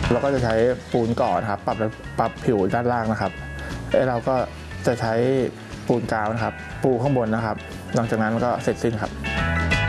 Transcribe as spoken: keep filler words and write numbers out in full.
เราก็จะใช้ปูนก่อนครับปรับปรับผิวด้านล่างนะครับแล้วเราก็จะใช้ปูนกาวนะครับปูข้างบนนะครับหลังจากนั้นก็เสร็จสิ้นครับ